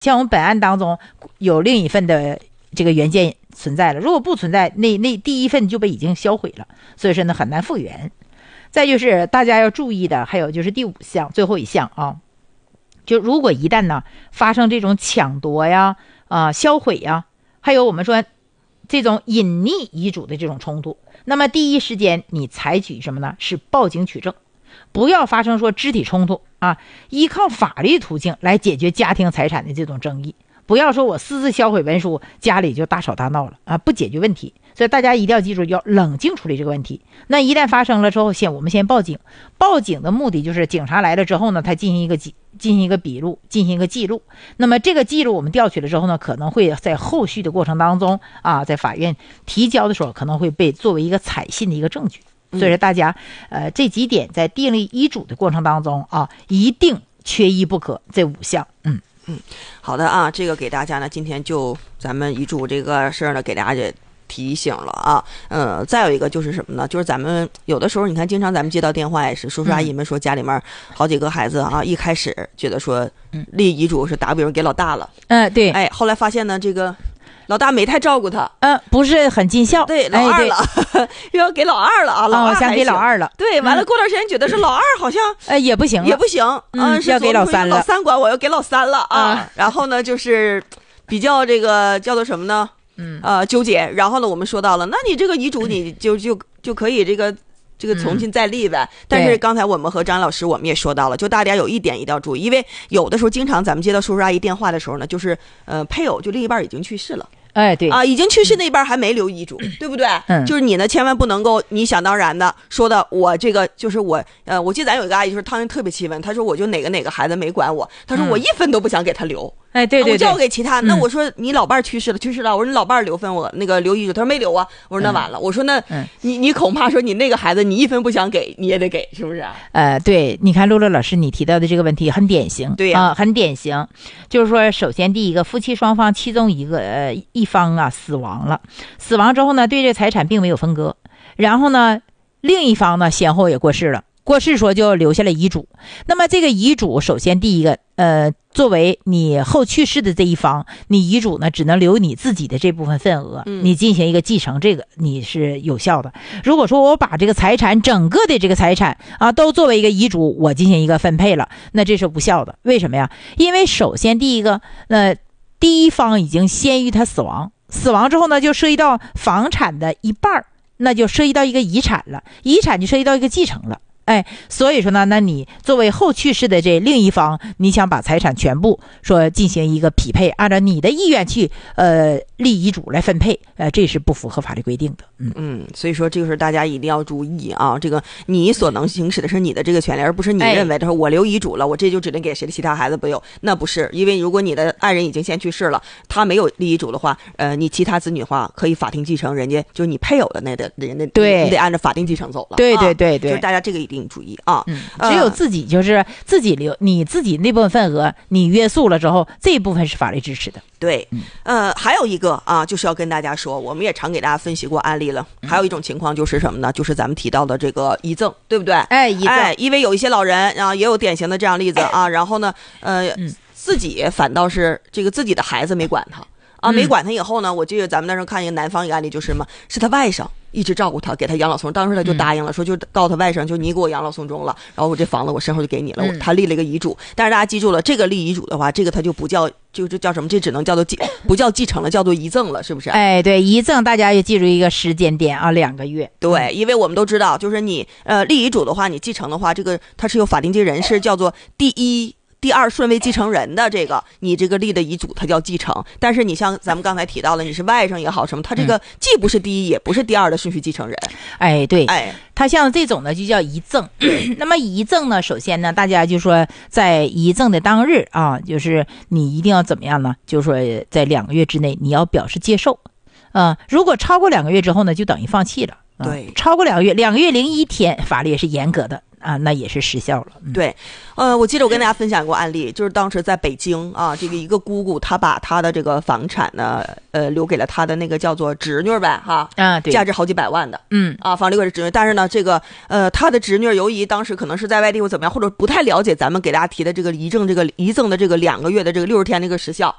像我们本案当中有另一份的这个原件存在了，如果不存在，那第一份就被已经销毁了，所以说呢很难复原。再就是大家要注意的，还有就是第5项，最后一项啊，就如果一旦呢发生这种抢夺呀、销毁呀，还有我们说这种隐匿遗嘱的这种冲突，那么第一时间你采取什么呢？是报警取证，不要发生说肢体冲突啊，依靠法律途径来解决家庭财产的这种争议。不要说我私自销毁文书，家里就大吵大闹了啊，不解决问题。所以大家一定要记住，要冷静处理这个问题。那一旦发生了之后，我们先报警。报警的目的就是警察来了之后呢，他进行一个笔录，进行一个记录。那么这个记录我们调取了之后呢，可能会在后续的过程当中啊，在法院提交的时候，可能会被作为一个采信的一个证据。所以说大家这几点在订立遗嘱的过程当中啊，一定缺一不可，这5项。 好的啊，这个给大家呢，今天就咱们遗嘱这个事儿呢，给大家提醒了啊。再有一个就是什么呢？就是咱们有的时候，你看，经常咱们接到电话也是，叔叔阿姨们说家里面好几个孩子啊，一开始觉得说立遗嘱是打比方给老大了， 对， 哎，后来发现呢，这个老大没太照顾他， 不是很尽孝， 对，老二了，又要给老二了啊，老二想给老二了， 对，完了过段时间觉得是老二好像也不行， 是要给老三了， 老三管我要给老三了啊，然后呢就是比较这个叫做什么呢？纠结。然后呢，我们说到了，那你这个遗嘱你就可以这个重新再立呗。但是刚才我们和张老师我们也说到了，就大家有一点一定要注意，因为有的时候经常咱们接到叔叔阿姨电话的时候呢，就是配偶就另一半已经去世了。 对啊，已经去世那边还没留遗嘱，对不对？就是你呢，千万不能够你想当然的说的，我这个就是我记得咱有一个阿姨，就是当时特别气愤，她说我就哪个孩子没管我，她说我1分都不想给他留。 对， 我交给其他。那我说你老伴儿去世了，我说你老伴儿留份，我那个留遗嘱，他说没留啊。我说那完了，我说那你恐怕说你那个孩子你1分不想给，你也得给，是不是？ 对，你看露露老师你提到的这个问题很典型， 对呀， 很典型。就是说，首先第一个，夫妻双方其中一方啊死亡了，死亡之后呢，对这财产并没有分割，然后呢，另一方呢先后也过世了。过世说就留下了遗嘱，那么这个遗嘱首先第一个作为你后去世的这一方，你遗嘱呢只能留你自己的这部分份额，你进行一个继承，这个你是有效的。如果说我把这个财产整个的这个财产啊都作为一个遗嘱我进行一个分配了，那这是无效的。为什么呀？因为首先第一个第一方已经先于他死亡之后呢，就涉及到房产的一半，那就涉及到一个遗产了，遗产就涉及到一个继承了。所以说呢，那你作为后去世的这另一方，你想把财产全部说进行一个匹配，按照你的意愿去立遗嘱来分配，这是不符合法律规定的。 所以说这个是大家一定要注意啊，这个你所能行使的是你的这个权利，而不是你认为的说我留遗嘱了，我这就只能给谁的其他孩子不有，那不是。因为如果你的爱人已经先去世了，他没有立遗嘱的话，你其他子女的话可以法定继承，人家就是你配偶的那个人家， 对， 你得按照法定继承走了。 对， 就是大家这个一定注意啊。 只有自己就是自己留，你自己那部分份额你约束了之后，这一部分是法律支持的。 对，还有一个啊，就是要跟大家说，我们也常给大家分析过案例了。还有一种情况就是什么呢？就是咱们提到的这个遗赠，对不对？ 遗赠， 因为有一些老人啊，也有典型的这样例子啊。然后呢，自己反倒是这个自己的孩子没管他啊，没管他以后呢，我记得咱们那时候看一个南方一个案例，就是什么，是他外甥一直照顾他，给他养老送终，当时他就答应了，说就告诉他外甥，就你给我养老送终了，然后我这房子我身后就给你了。他立了一个遗嘱，但是大家记住了，这个立遗嘱的话，这个他就不叫，就是叫什么？这只能叫做不叫继承了，叫做遗赠了，是不是？ 对，遗赠大家也记住一个时间点啊，2个月。 对，因为我们都知道，就是你立遗嘱的话，你继承的话，这个它是有法定继承人，是叫做第二顺位继承人的这个，你这个立的遗嘱它叫继承。但是你像咱们刚才提到了，你是外甥也好什么，他这个既不是第一也不是第二的顺序继承人。 对，他像这种呢就叫遗赠。那么遗赠呢，首先呢，大家就说在遗赠的当日啊，就是你一定要怎么样呢？就是说在2个月之内你要表示接受。如果超过2个月之后呢，就等于放弃了。 对， 超过2个月，2个月01天，法律也是严格的。 啊，那也是失效了。 对，我记得我跟大家分享过案例，就是当时在北京啊，这个一个姑姑，她把她的这个房产呢，留给了她的那个叫做侄女呗，哈， 啊，对， 价值好几百万的，房留给了侄女，但是呢，这个她的侄女由于当时可能是在外地或怎么样，或者不太了解咱们给大家提的这个遗赠的这个2个月的这个60天这个时效